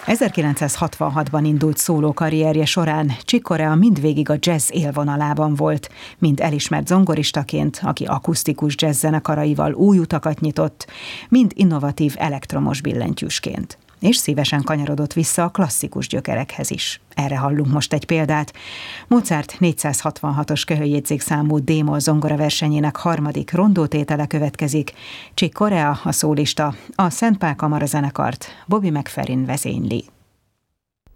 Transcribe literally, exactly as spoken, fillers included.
ezerkilencszázhatvanhatban indult szólókarrierje során Chick Corea mindvégig a jazz élvonalában volt, mind elismert zongoristaként, aki akusztikus jazz zenekaraival új utakat nyitott, mind innovatív elektromos billentyűsként. És szívesen kanyarodott vissza a klasszikus gyökerekhez is. Erre hallunk most egy példát. Mozart négyszázhatvanhatos köhöljegyzékszámú d-moll zongoraversenyének harmadik rondótétele következik. Chick Corea, a szólista, a Szent Pál Kamarazenekart Bobby McFerrin vezényli.